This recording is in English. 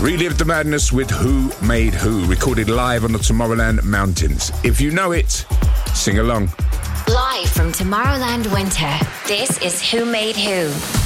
Relive the madness with Who Made Who, recorded live on the Tomorrowland Mountains. If you know it, sing along. Live from Tomorrowland Winter, this is Who Made Who.